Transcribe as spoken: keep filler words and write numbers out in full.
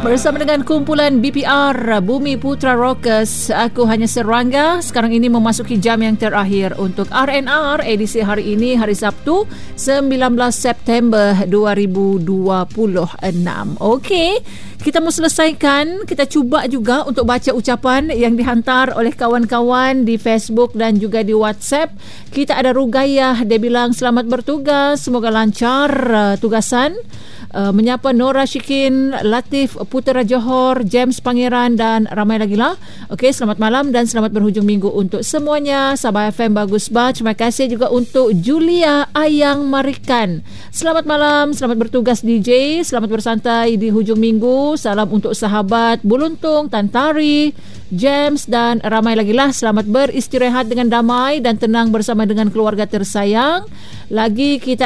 Bersama dengan kumpulan B P R Bumi Putra Rockers, aku hanya serangga. Sekarang ini memasuki jam yang terakhir untuk R and R edisi hari ini, hari Sabtu sembilan belas September dua ribu dua puluh enam. Okey, kita mau selesaikan. Kita cuba juga untuk baca ucapan yang dihantar oleh kawan-kawan di Facebook dan juga di WhatsApp. Kita ada Rugayah, dia bilang selamat bertugas, semoga lancar uh, tugasan. Uh, menyapa Nora Syikin, Latif Putera Johor, James Pangeran dan ramai lagi lah. Okey, selamat malam dan selamat berhujung minggu untuk semuanya. Sabah F M bagus bah. Terima kasih juga untuk Julia Ayang Marikan. Selamat malam, selamat bertugas D J, selamat bersantai di hujung minggu. Salam untuk sahabat Buluntung, Tantari, James dan ramai lagi lah. Selamat beristirahat dengan damai dan tenang bersama dengan keluarga tersayang. Lagi kita